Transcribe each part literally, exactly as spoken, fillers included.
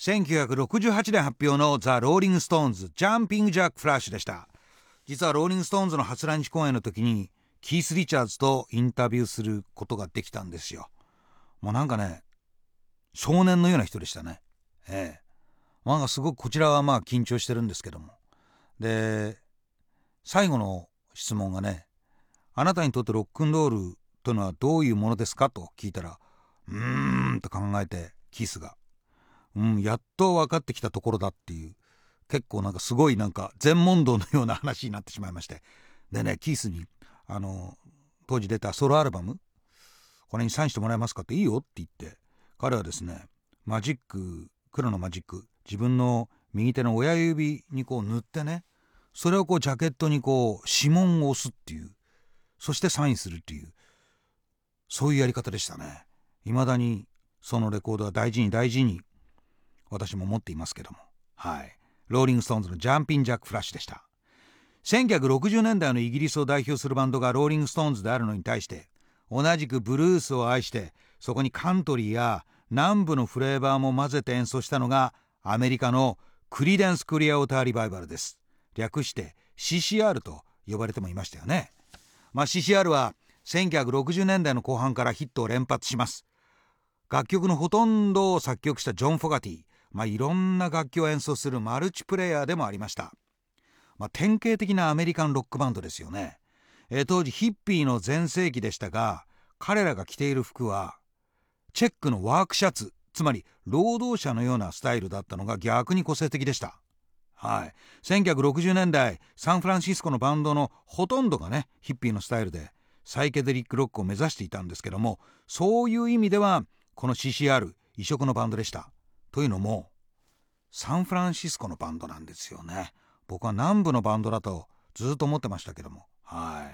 せんきゅうひゃくろくじゅうはちねん発表のザ・ローリング・ストーンズジャンピング・ジャック・フラッシュでした。実はローリング・ストーンズの初来日公演の時にキース・リチャーズとインタビューすることができたんですよ。もうなんかね、少年のような人でしたね。ええ、なんかすごくこちらはまあ緊張してるんですけども、で最後の質問がね、あなたにとってロックンロールというのはどういうものですかと聞いたら、うーんと考えてキースが、うん、やっと分かってきたところだっていう、結構なんかすごいなんか全問答のような話になってしまいまして、でね、キースにあの当時出たソロアルバム、これにサインしてもらえますかって、いいよって言って、彼はですね、マジック、黒のマジック、自分の右手の親指にこう塗ってね、それをこうジャケットにこう指紋を押すっていう、そしてサインするっていう、そういうやり方でしたね。未だにそのレコードは大事に大事に私も持っていますけども、はい、ローリング・ストーンズのジャンピン・ジャック・フラッシュでした。せんきゅうひゃくろくじゅうねんだいのイギリスを代表するバンドがローリング・ストーンズであるのに対して、同じくブルースを愛してそこにカントリーや南部のフレーバーも混ぜて演奏したのがアメリカのクリデンス・クリアウォーター・リバイバルです。略して シーシーアール と呼ばれてもいましたよね。まあ シーシーアール はせんきゅうひゃくろくじゅうねんだいの後半からヒットを連発します。楽曲のほとんどを作曲したジョン・フォガティ、まあ、いろんな楽器を演奏するマルチプレイヤーでもありました。まあ、典型的なアメリカンロックバンドですよね。えー、当時ヒッピーの全盛期でしたが、彼らが着ている服はチェックのワークシャツ、つまり労働者のようなスタイルだったのが逆に個性的でした。はい、せんきゅうひゃくろくじゅうねんだいサンフランシスコのバンドのほとんどがね、ヒッピーのスタイルでサイケデリックロックを目指していたんですけども、そういう意味ではこの シーシーアール 異色のバンドでした。というのもサンフランシスコのバンドなんですよね。僕は南部のバンドだとずっと思ってましたけども、はい。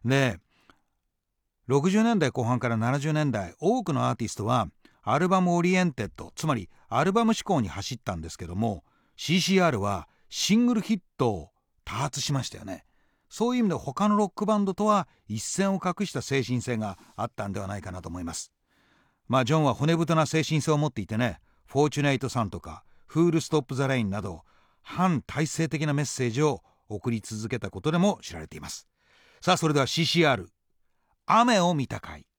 でろくじゅうねんだいこう半からななじゅうねんだい、多くのアーティストはアルバムオリエンテッド、つまりアルバム志向に走ったんですけども、 シーシーアール はシングルヒットを多発しましたよね。そういう意味で他のロックバンドとは一線を画した精神性があったんではないかなと思います。まあジョンは骨太な精神性を持っていてね、フォーチュネイトさんとかフールストップザレインなど反体制的なメッセージを送り続けたことでも知られています。さあそれでは シーシーアール 雨を見たかい。